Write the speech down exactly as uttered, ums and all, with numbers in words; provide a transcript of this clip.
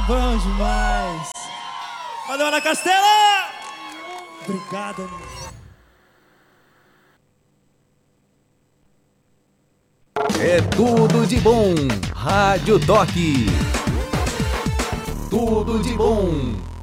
Bom demais. Valeu, Ana Castela! Obrigado, amigo. É tudo de bom. Rádio Toque. Tudo de bom.